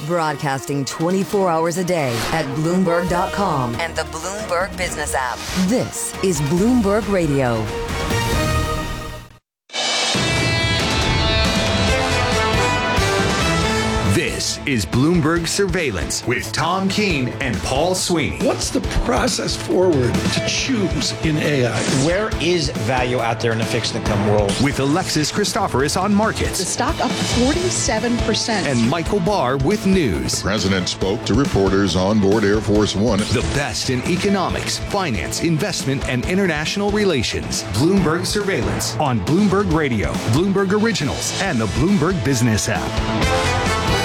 Broadcasting 24 hours a day at Bloomberg.com and the Bloomberg Business app. This is Bloomberg Radio. This is Bloomberg Surveillance with Tom Keene and Paul Sweeney. What's the process forward to choose in AI? Where is value out there in the fixed income world? With Alexis Christoforous on markets. The stock up 47%. And Michael Barr with news. The president spoke to reporters on board Air Force One. The best in economics, finance, investment, and international relations. Bloomberg Surveillance on Bloomberg Radio, Bloomberg Originals, and the Bloomberg Business app.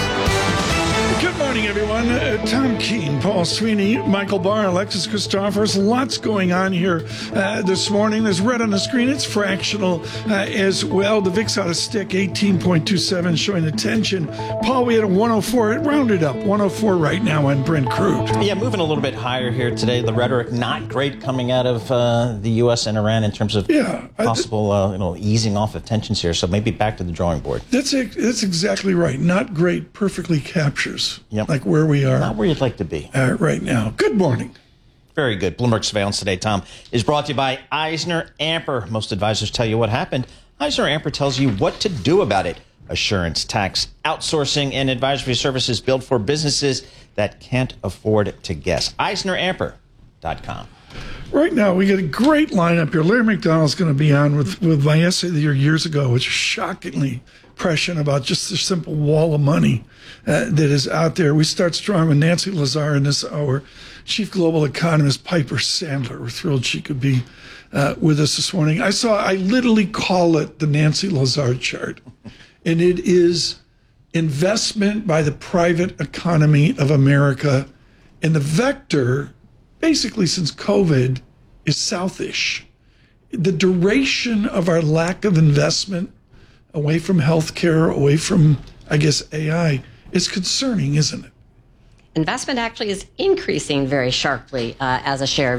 Good morning, everyone. Tom Keene, Paul Sweeney, Michael Barr, Alexis Christoforous. Lots going on here this morning. There's red on the screen. It's fractional as well. The VIX out of stick, 18.27, showing the tension. Paul, we had a 104. It rounded up. 104 right now on Brent crude. Yeah, moving a little bit higher here today. The rhetoric not great coming out of the U.S. and Iran in terms of possible easing off of tensions here. So maybe back to the drawing board. That's exactly right. Not great perfectly captures. Yep. Like where we are. Not where you'd like to be. Right now. Good morning. Very good. Bloomberg Surveillance today, Tom, is brought to you by EisnerAmper. Most advisors tell you what happened. EisnerAmper tells you what to do about it. Assurance, tax, outsourcing, and advisory services built for businesses that can't afford to guess. EisnerAmper.com. Right now, we get a great lineup here. Larry McDonald's going to be on with my essay the years ago, which is shockingly prescient about just the simple wall of money that is out there. We start strong with Nancy Lazar in this hour. Chief Global Economist Piper Sandler. We're thrilled she could be with us this morning. I literally call it the Nancy Lazar chart. And it is investment by the private economy of America. And the vector, basically since COVID, is southish. The duration of our lack of investment away from healthcare, away from, I guess, AI, is concerning, isn't it? Investment actually is increasing very sharply as a share of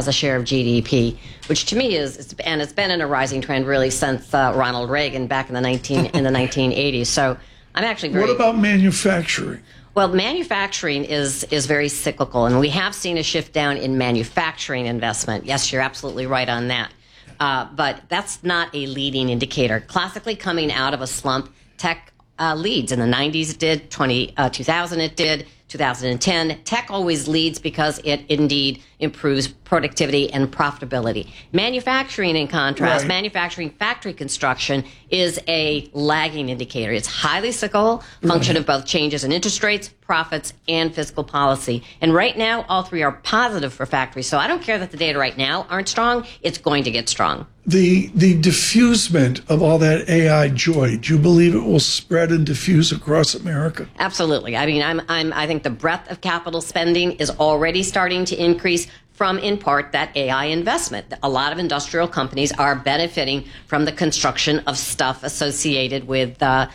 GDP, which to me it's been in a rising trend really since Ronald Reagan back in the 1980s. So I'm actually very. What about manufacturing? Well, manufacturing is very cyclical, and we have seen a shift down in manufacturing investment. Yes, you're absolutely right on that. But that's not a leading indicator. Classically, coming out of a slump, tech leads. In the 90s it did, 2000 it did, 2010. Tech always leads because it indeed improves productivity and profitability. Manufacturing, in contrast, manufacturing factory construction is a lagging indicator. It's highly cyclical, function of both changes in interest rates, profits, and fiscal policy. And right now, all three are positive for factories. So I don't care that the data right now aren't strong. It's going to get strong. The diffusement of all that AI joy, do you believe it will spread and diffuse across America? Absolutely. I mean, I think the breadth of capital spending is already starting to increase from, in part, that AI investment. A lot of industrial companies are benefiting from the construction of stuff associated with AI.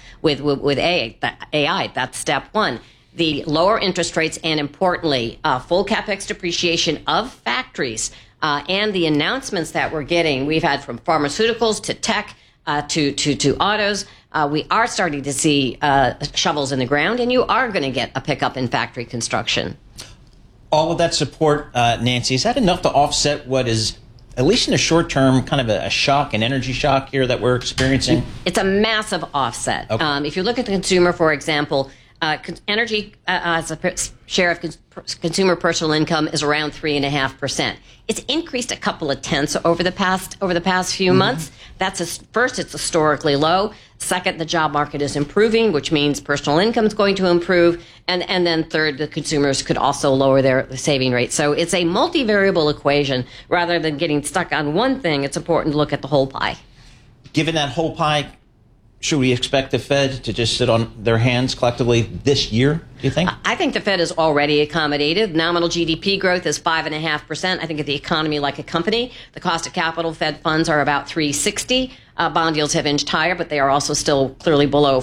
That's step one. The lower interest rates and, importantly, full capex depreciation of factories and the announcements that we're getting, we've had from pharmaceuticals to tech to autos. We are starting to see shovels in the ground, and you are going to get a pickup in factory construction. All of that support, Nancy, is that enough to offset what is, at least in the short term, kind of a shock, an energy shock here that we're experiencing? It's a massive offset. Okay. If you look at the consumer, for example, energy as a share of consumer personal income is around 3.5%. It's increased a couple of tenths over the past few months. First, it's historically low. Second, the job market is improving, which means personal income is going to improve. And then third, the consumers could also lower their saving rate. So it's a multivariable equation. Rather than getting stuck on one thing, it's important to look at the whole pie. Given that whole pie, should we expect the Fed to just sit on their hands collectively this year, do you think? I think the Fed is already accommodated. Nominal GDP growth is 5.5%. I think of the economy like a company. The cost of capital Fed funds are about 3.60. Bond yields have inched higher, but they are also still clearly below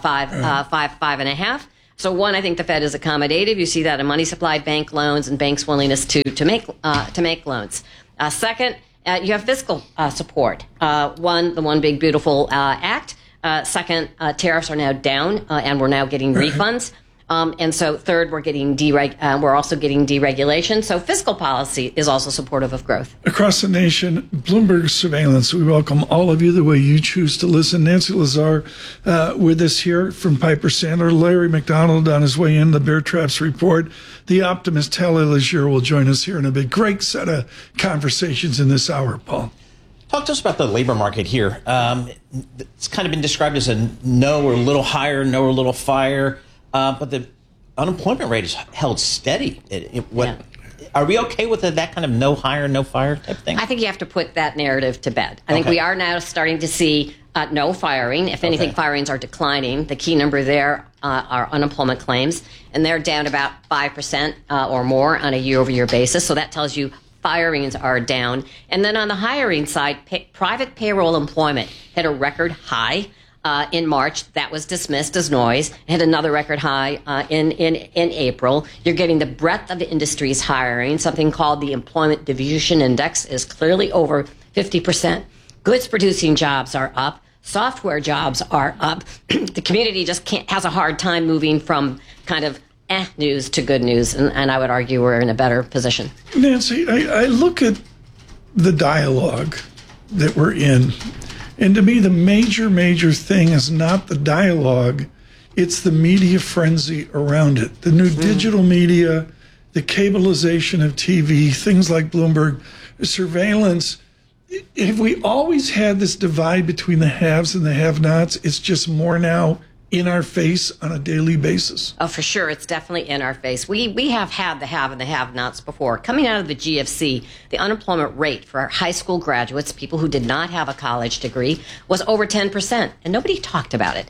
5.5. So one, I think the Fed is accommodative. You see that in money supply, bank loans, and banks' willingness to make loans. Second, you have fiscal support. The One Big Beautiful Act. Second, tariffs are now down, and we're now getting refunds. And so third, we're also getting deregulation. So fiscal policy is also supportive of growth. Across the nation, Bloomberg Surveillance, we welcome all of you the way you choose to listen. Nancy Lazar with us here from Piper Sandler. Larry McDonald on his way in, the Bear Traps Report. The optimist Talia Leger will join us here in a bit. Great set of conversations in this hour, Paul. Talk to us about the labor market here. It's kind of been described as a no or a little higher, no or a little fire, but the unemployment rate is held steady. Are we okay with that kind of no higher, no fire type thing? I think you have to put that narrative to bed. I think we are now starting to see no firing. If anything, firings are declining. The key number there are unemployment claims, and they're down about 5% or more on a year-over-year basis. So that tells you firings are down. And then on the hiring side, private payroll employment hit a record high in March. That was dismissed as noise. It hit another record high in April. You're getting the breadth of industries hiring. Something called the Employment Diffusion Index is clearly over 50%. Goods-producing jobs are up. Software jobs are up. The community just has a hard time moving from kind of news to good news, and I would argue we're in a better position. Nancy, I look at the dialogue that we're in, and to me the major thing is not the dialogue, it's the media frenzy around it. The new digital media, the cableization of TV, things like Bloomberg, surveillance. Have we always had this divide between the haves and the have-nots? It's just more now in our face on a daily basis? Oh, for sure. It's definitely in our face. We have had the have and the have-nots before. Coming out of the GFC, the unemployment rate for our high school graduates, people who did not have a college degree, was over 10%, and nobody talked about it.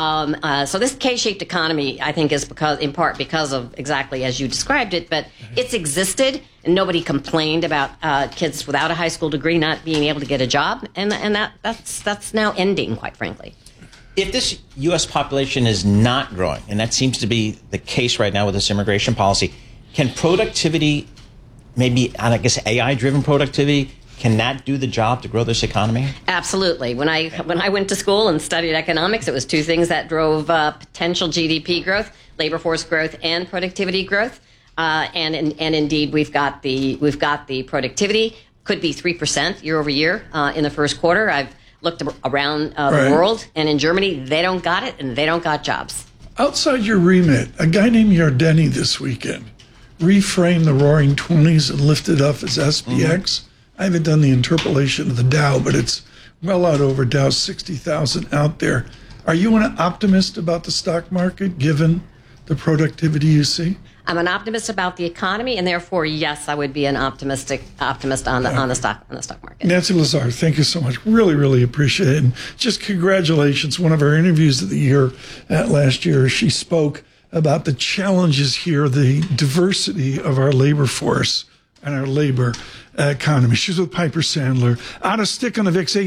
So this K-shaped economy, I think, is in part because of exactly as you described it, but it's existed, and nobody complained about kids without a high school degree not being able to get a job, and that's now ending, quite frankly. If this U.S. population is not growing, and that seems to be the case right now with this immigration policy, can productivity, maybe, I guess, AI-driven productivity, can that do the job to grow this economy? Absolutely. When I went to school and studied economics, it was two things that drove potential GDP growth, labor force growth, and productivity growth. And indeed, we've got the productivity, could be 3% year over year in the first quarter. I've looked around the world, and in Germany, they don't got it, and they don't got jobs. Outside your remit, a guy named Yardeni this weekend reframed the Roaring '20s and lifted up as SPX. I haven't done the interpolation of the Dow, but it's well out over Dow's 60,000 out there. Are you an optimist about the stock market, given the productivity you see? I'm an optimist about the economy, and therefore, yes, I would be an optimist on the stock market. Nancy Lazar, thank you so much. Really appreciate it. And just congratulations. One of our interviews of the year last year, she spoke about the challenges here, the diversity of our labor force and our labor economy. She's with Piper Sandler. Out of stick on the VIX,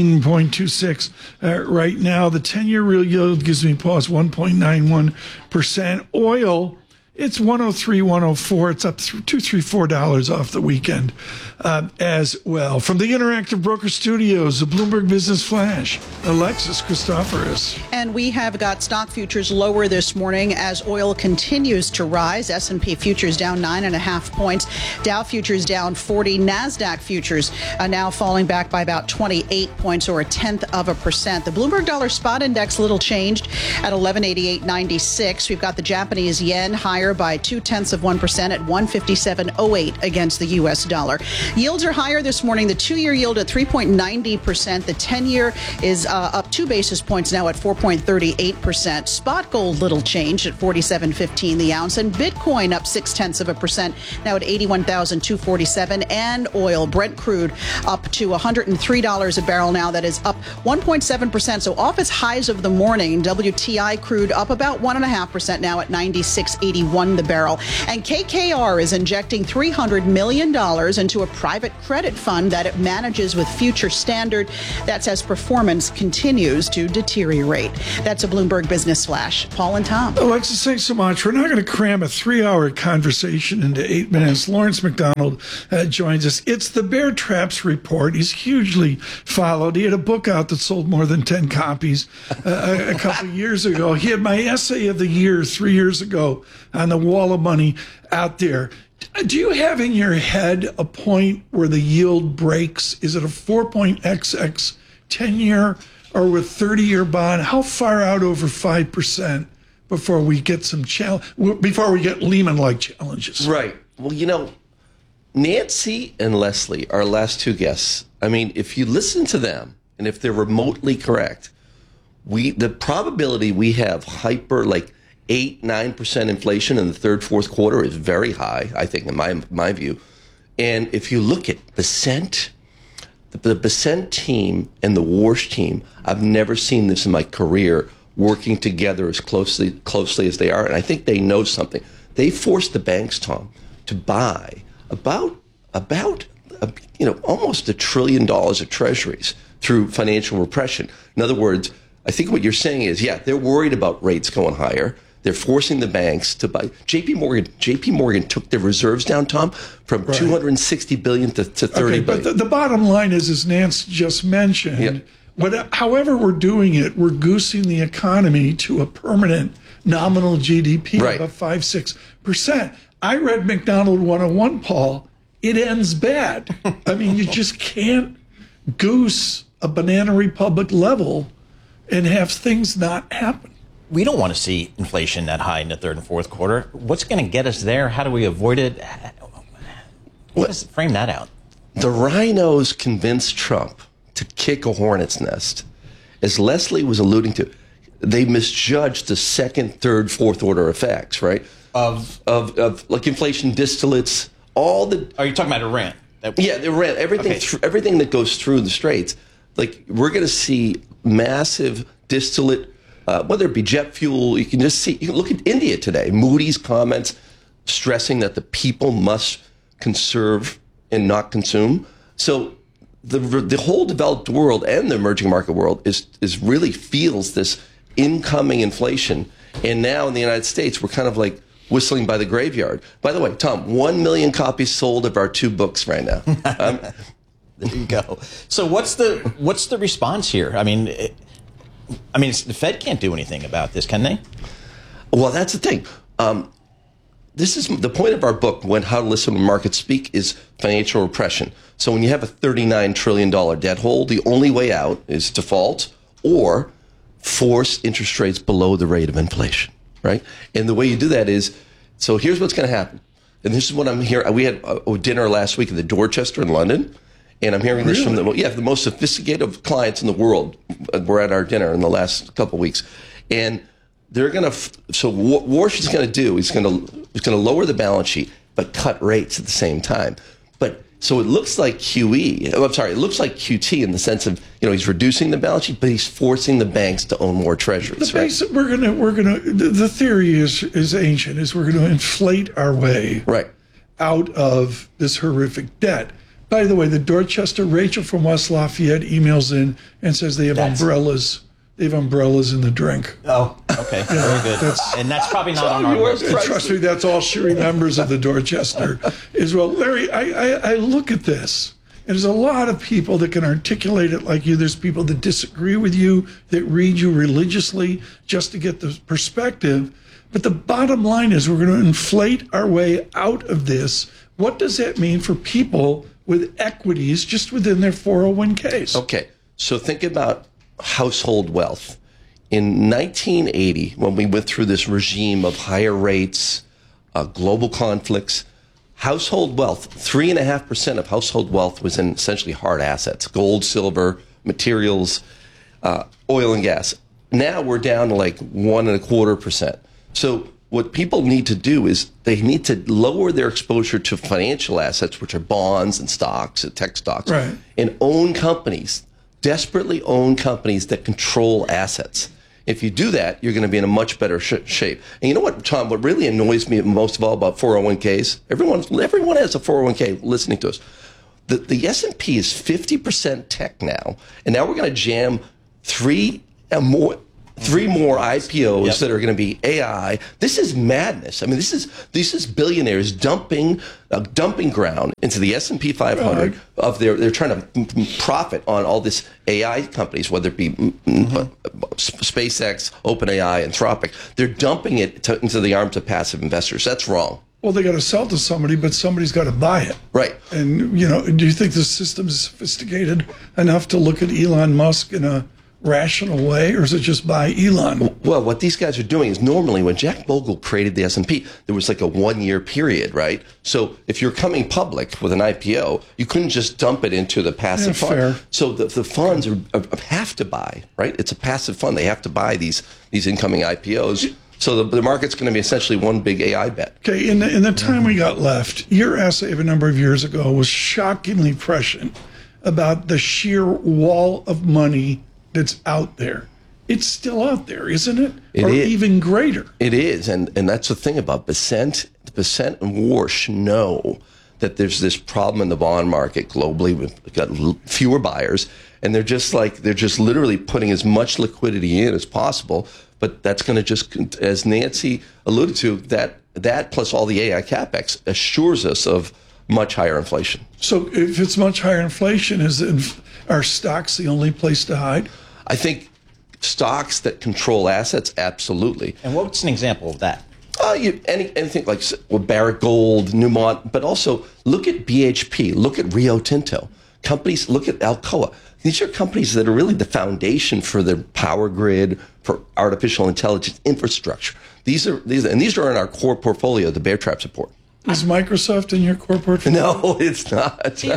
18.26 right now. The 10-year real yield gives me pause, 1.91%. Oil, it's 103, 104. It's up $2, $3, $4 off the weekend as well. From the Interactive Broker Studios, the Bloomberg Business Flash, Alexis Christoforous. And we have got stock futures lower this morning as oil continues to rise. S&P futures down 9.5 points. Dow futures down 40. NASDAQ futures are now falling back by about 28 points or 0.1%. The Bloomberg Dollar Spot Index little changed at 1188.96. We've got the Japanese yen higher by 0.2% at 157.08 against the U.S. dollar. Yields are higher this morning. The 2-year yield at 3.90%. The 10-year is up 2 basis points now at 4.38%. Spot gold little change at 47.15 the ounce, and Bitcoin up 0.6% now at 81,247. And oil, Brent crude, up to $103 a barrel now. That is up 1.7%. So off its highs of the morning. WTI crude up about 1.5% now at 96.81. $1 the barrel. And KKR is injecting $300 million into a private credit fund that it manages with Future Standard. That's as performance continues to deteriorate. That's a Bloomberg Business Flash. Paul and Tom. Alexis, thanks so much. We're not going to cram a 3-hour conversation into 8 minutes. Lawrence McDonald joins us. It's the Bear Traps Report. He's hugely followed. He had a book out that sold more than 10 copies a couple of years ago. He had my essay of the year 3 years ago on the wall of money out there. Do you have in your head a point where the yield breaks? Is it a 4.XX 10-year or with 30-year bond? How far out over 5% before we get some before we get Lehman-like challenges? Right. Well, Nancy and Leslie, our last two guests, I mean, if you listen to them and if they're remotely correct, the probability we have 8-9% inflation in the third, fourth quarter is very high, I think, in my view. And if you look at Bessent, the Bessent team and the Warsh team, I've never seen this in my career working together as closely as they are. And I think they know something. They forced the banks, Tom, to buy about almost $1 trillion of treasuries through financial repression. In other words, I think what you're saying is, they're worried about rates going higher. They're forcing the banks to buy. JP Morgan took their reserves down, Tom, from $260 billion to $30 billion. But the bottom line is, as Nance just mentioned, however we're doing it, we're goosing the economy to a permanent nominal GDP of 5-6%. I read McDonald 101, Paul. It ends bad. I mean, you just can't goose a Banana Republic level and have things not happen. We don't want to see inflation that high in the third and fourth quarter. What's going to get us there? How do we avoid it? Let's frame that out. The rhinos convinced Trump to kick a hornet's nest. As Leslie was alluding to, they misjudged the second, third, fourth order effects, right? Of like inflation distillates, all the... Are you talking about Iran? Iran. Everything that goes through the straits. Like, we're going to see massive distillate, whether it be jet fuel. You can look at India today. Moody's comments stressing that the people must conserve and not consume. So the whole developed world and the emerging market world is really feels this incoming inflation. And now in the United States, we're kind of like whistling by the graveyard. By the way, Tom, 1 million copies sold of our 2 books right now. There you go. So what's the response here? I mean, the Fed can't do anything about this, can they? Well, that's the thing. This is the point of our book, How to Listen When Markets Speak, is financial repression. So when you have a $39 trillion debt hole, the only way out is default or force interest rates below the rate of inflation, right? And the way you do that is, so here's what's going to happen. And this is what I'm hearing. We had a dinner last week in the Dorchester in London. And I'm hearing this from the most sophisticated clients in the world. Were at our dinner in the last couple of weeks. And they're going to, so what Warsh is going to do is going to lower the balance sheet, but cut rates at the same time. But so it looks like QE, it looks like QT in the sense of, he's reducing the balance sheet, but he's forcing the banks to own more treasuries. The theory is ancient, is we're going to inflate our way out of this horrific debt. By the way, the Dorchester, Rachel from West Lafayette emails in and says they have umbrellas. They have umbrellas in the drink. Oh, okay. Very good. And that's probably not on our list. Trust me, that's all she remembers of the Dorchester as well. Larry, I look at this, and there's a lot of people that can articulate it like you. There's people that disagree with you, that read you religiously just to get the perspective. But the bottom line is we're going to inflate our way out of this. What does that mean for people with equities just within their 401ks? Okay, so think about household wealth. In 1980, when we went through this regime of higher rates, global conflicts, household wealth, 3.5% of household wealth was in essentially hard assets, gold, silver, materials, oil and gas. Now we're down to like 1.25%. So what people need to do is they need to lower their exposure to financial assets, which are bonds and stocks and tech stocks, and own companies, desperately own companies that control assets. If you do that, you're going to be in a much better shape. And you know what, Tom, what really annoys me most of all about 401ks, everyone has a 401k listening to us. The S&P is 50% tech now, and now we're going to jam three more IPOs that are going to be AI. This is madness. I mean, this is billionaires dumping ground into the S&P 500 of they're trying to profit on all this AI companies, whether it be SpaceX, OpenAI, Anthropic. They're dumping it into the arms of passive investors. That's wrong. Well, they got to sell to somebody, but somebody's got to buy it. Right. And, do you think the system is sophisticated enough to look at Elon Musk in a rational way, or is it just buy Elon? Well, what these guys are doing is normally when Jack Bogle created the S&P, there was like a 1-year period, right? So if you're coming public with an IPO, you couldn't just dump it into the passive fund. Fair. So the funds have to buy, right? It's a passive fund. They have to buy these incoming IPOs. So the market's going to be essentially one big AI bet. Okay, in the time we got left, your essay of a number of years ago was shockingly prescient about the sheer wall of money that's out there. It's still out there, isn't it? Or even greater. It is, and that's the thing about Besant and Warsh know that there's this problem in the bond market globally. We've got fewer buyers, and they're just literally putting as much liquidity in as possible. But that's going to just, as Nancy alluded to, that plus all the AI capex assures us of much higher inflation. So if it's much higher inflation, are stocks the only place to hide? I think stocks that control assets, absolutely. And what's an example of that? Anything like Barrick Gold, Newmont, but also look at BHP, look at Rio Tinto. Companies, look at Alcoa. These are companies that are really the foundation for the power grid, for artificial intelligence infrastructure. These are in our core portfolio, the Bear Trap support. Is Microsoft in your core portfolio? No, it's not. See,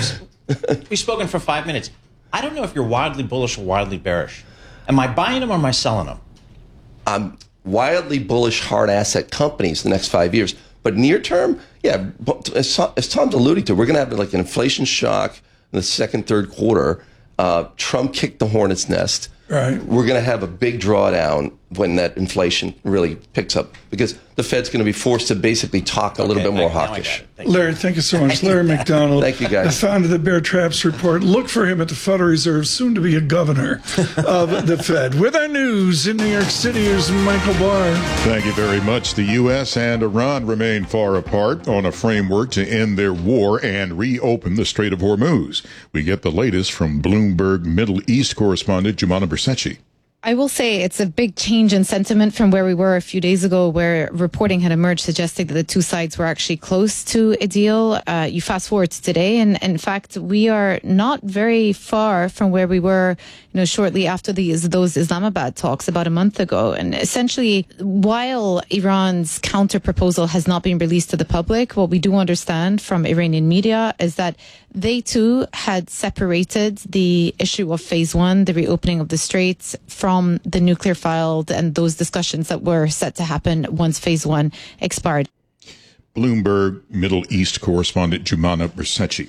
we've spoken for 5 minutes. I don't know if you're wildly bullish or wildly bearish. Am I buying them or am I selling them? I'm wildly bullish hard asset companies the next 5 years. But near term, yeah, as Tom's alluding to, we're going to have like an inflation shock in the second, third quarter. Trump kicked the hornet's nest. Right. We're going to have a big drawdown when that inflation really picks up because the Fed's going to be forced to basically talk a little bit more hawkish. Larry, thank you so much. Larry McDonald. Thank you, guys. The founder of the Bear Traps Report. Look for him at the Federal Reserve, soon to be a governor of the Fed. With our news in New York City, here's Michael Barr. Thank you very much. The U.S. and Iran remain far apart on a framework to end their war and reopen the Strait of Hormuz. We get the latest from Bloomberg Middle East correspondent Jumana Bersecci. I will say it's a big change in sentiment from where we were a few days ago, where reporting had emerged suggesting that the two sides were actually close to a deal. You fast forward to today, and in fact, we are not very far from where we were, shortly after those Islamabad talks about a month ago. And essentially, while Iran's counter proposal has not been released to the public, what we do understand from Iranian media is that they too had separated the issue of phase one, the reopening of the straits, from the nuclear file and those discussions that were set to happen once phase one expired. Bloomberg Middle East correspondent Jumana Bersecci.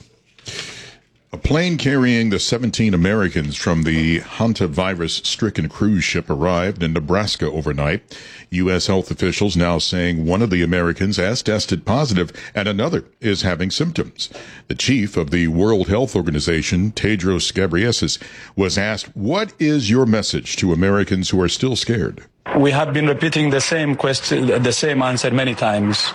A plane carrying the 17 Americans from the hantavirus-stricken cruise ship arrived in Nebraska overnight. U.S. health officials now saying one of the Americans has tested positive and another is having symptoms. The chief of the World Health Organization, Tedros Ghebreyesus, was asked, "What is your message to Americans who are still scared?" We have been repeating the same question, the same answer many times.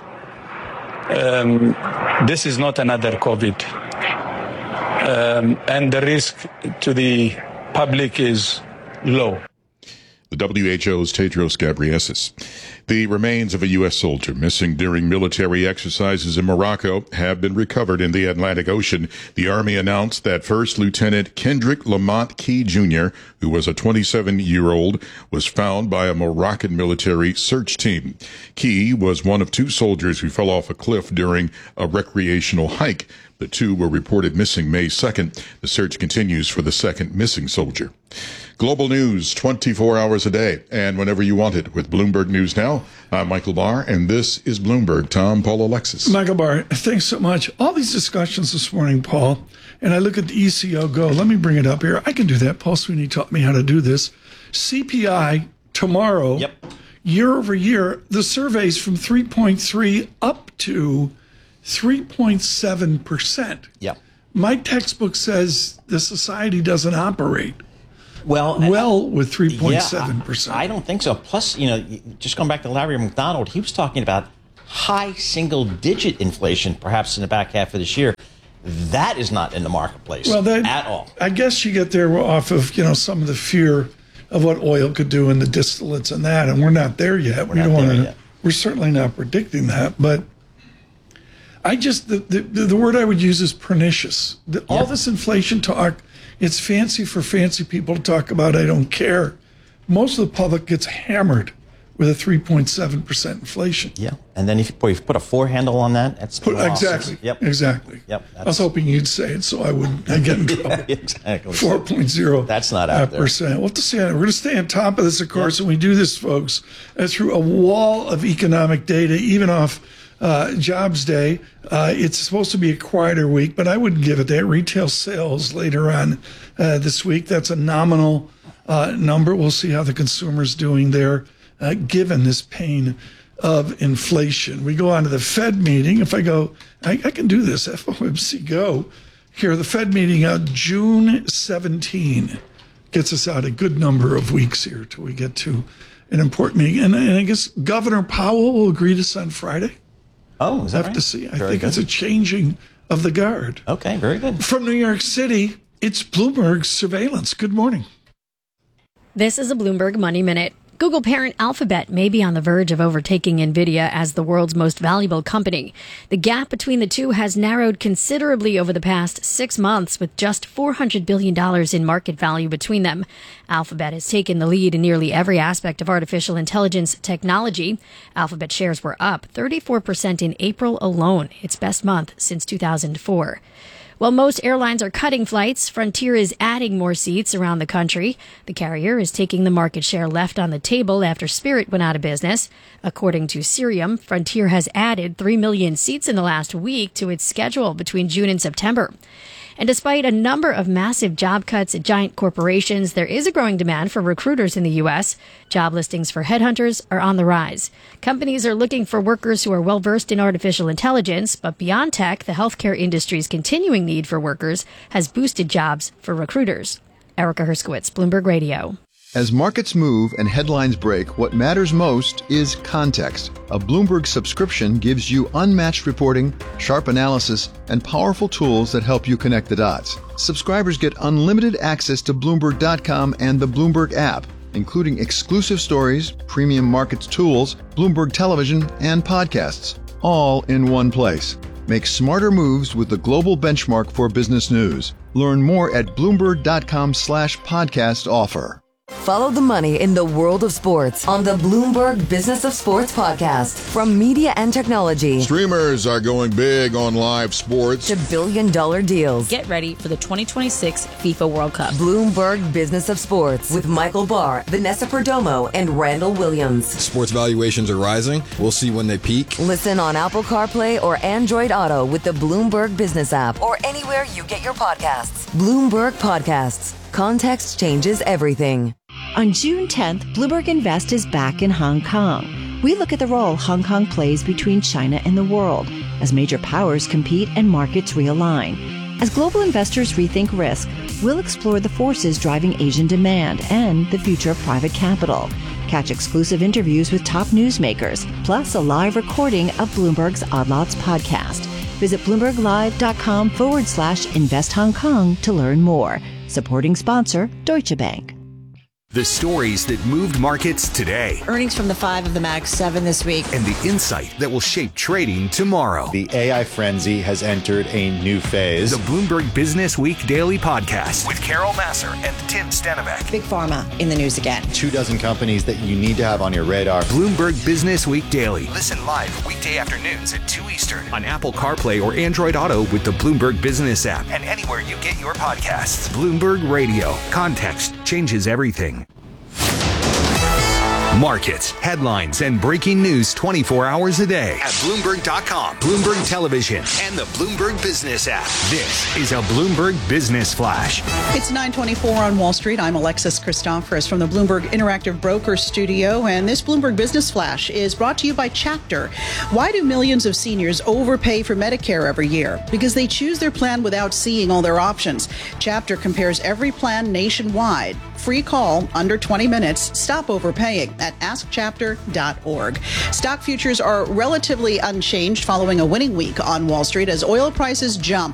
This is not another COVID. And the risk to the public is low. The WHO's Tedros Ghebreyesus. The remains of a U.S. soldier missing during military exercises in Morocco have been recovered in the Atlantic Ocean. The Army announced that First Lieutenant Kendrick Lamont Key Jr., who was a 27-year-old, was found by a Moroccan military search team. Key was one of two soldiers who fell off a cliff during a recreational hike. The two were reported missing May 2nd. The search continues for the second missing soldier. Global news 24 hours a day and whenever you want it with Bloomberg News Now. I'm Michael Barr, and this is Bloomberg. Tom, Paul, Alexis. Michael Barr, thanks so much. All these discussions this morning, Paul, and I look at the ECO Go. Let me bring it up here. I can do that. Paul Sweeney taught me how to do this. CPI tomorrow. Yep. Year over year, the survey's from 3.3 up to 3.7%. Yep. My textbook says the society doesn't operate well with 3.7%. Yeah, I don't think so. Plus, just going back to Larry McDonald, he was talking about high single-digit inflation, perhaps in the back half of this year. That is not in the marketplace at all. I guess you get there off of some of the fear of what oil could do in the distillates and that, and we're not there yet. We're certainly not predicting that, but I just the word I would use is pernicious. All this inflation talk, it's fancy for fancy people to talk about. I don't care. Most of the public gets hammered with a 3.7% inflation. Yeah, and then if you put a four handle on that, that's exactly. Yep, exactly. Yep. I was hoping you'd say it so I wouldn't get in trouble. Exactly. 4.0. That's not out there. We'll have to see. We're going to stay on top of this, of course, and we do this, folks, through a wall of economic data, even off Jobs Day. It's supposed to be a quieter week, but I wouldn't give it that. Retail sales later on this week, that's a nominal number. We'll see how the consumer's doing there, given this pain of inflation. We go on to the Fed meeting. If I go, I can do this, FOMC go. Here, the Fed meeting out June 17 gets us out a good number of weeks here till we get to an important meeting. And I guess Governor Powell will greet us on Friday. Oh, is that right? To see. I think it's a changing of the guard. Okay, very good. From New York City, it's Bloomberg Surveillance. Good morning. This is a Bloomberg Money Minute. Google parent Alphabet may be on the verge of overtaking NVIDIA as the world's most valuable company. The gap between the two has narrowed considerably over the past 6 months, with just $400 billion in market value between them. Alphabet has taken the lead in nearly every aspect of artificial intelligence technology. Alphabet shares were up 34% in April alone, its best month since 2004. While most airlines are cutting flights, Frontier is adding more seats around the country. The carrier is taking the market share left on the table after Spirit went out of business. According to Cirium, Frontier has added 3 million seats in the last week to its schedule between June and September. And despite a number of massive job cuts at giant corporations, there is a growing demand for recruiters in the U.S. Job listings for headhunters are on the rise. Companies are looking for workers who are well-versed in artificial intelligence, but beyond tech, the healthcare industry's continuing need for workers has boosted jobs for recruiters. Erica Herskowitz, Bloomberg Radio. As markets move and headlines break, what matters most is context. A Bloomberg subscription gives you unmatched reporting, sharp analysis, and powerful tools that help you connect the dots. Subscribers get unlimited access to Bloomberg.com and the Bloomberg app, including exclusive stories, premium markets tools, Bloomberg television, and podcasts, all in one place. Make smarter moves with the global benchmark for business news. Learn more at Bloomberg.com/podcast offer. Follow the money in the world of sports on the Bloomberg Business of Sports podcast. From media and technology, streamers are going big on live sports, to billion-dollar deals. Get ready for the 2026 FIFA World Cup. Bloomberg Business of Sports with Michael Barr, Vanessa Perdomo, and Randall Williams. Sports valuations are rising. We'll see when they peak. Listen on Apple CarPlay or Android Auto with the Bloomberg Business app or anywhere you get your podcasts. Bloomberg Podcasts. Context changes everything. On June 10th, Bloomberg Invest is back in Hong Kong. We look at the role Hong Kong plays between China and the world as major powers compete and markets realign. As global investors rethink risk, we'll explore the forces driving Asian demand and the future of private capital. Catch exclusive interviews with top newsmakers, plus a live recording of Bloomberg's Odd Lots podcast. Visit BloombergLive.com/Invest Hong Kong to learn more. Supporting sponsor, Deutsche Bank. The stories that moved markets today. Earnings from the 5 of the Mag 7 this week. And the insight that will shape trading tomorrow. The AI frenzy has entered a new phase. The Bloomberg Business Week Daily Podcast with Carol Massar and Tim Stenavec. Big Pharma in the news again. 24 companies that you need to have on your radar. Bloomberg Business Week Daily. Listen live weekday afternoons at 2 Eastern on Apple CarPlay or Android Auto with the Bloomberg Business app and anywhere you get your podcasts. Bloomberg Radio. Context changes everything. Markets, headlines, and breaking news 24 hours a day at Bloomberg.com, Bloomberg Television, and the Bloomberg Business app. This is a Bloomberg Business Flash. It's 9:24 on Wall Street. I'm Alexis Christoforous from the Bloomberg Interactive Broker Studio, and this Bloomberg Business Flash is brought to you by Chapter. Why do millions of seniors overpay for Medicare every year? Because they choose their plan without seeing all their options. Chapter compares every plan nationwide. Free call, under 20 minutes. Stop overpaying at askchapter.org. Stock futures are relatively unchanged following a winning week on Wall Street as oil prices jump.